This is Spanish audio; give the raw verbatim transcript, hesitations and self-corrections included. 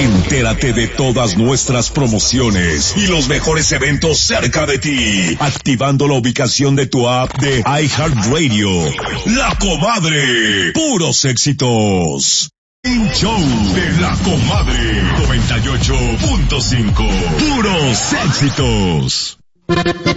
Entérate de todas nuestras promociones y los mejores eventos cerca de ti, activando la ubicación de tu app de iHeartRadio. La Comadre, puros éxitos. Un show de La Comadre, noventa y ocho punto cinco, puros éxitos.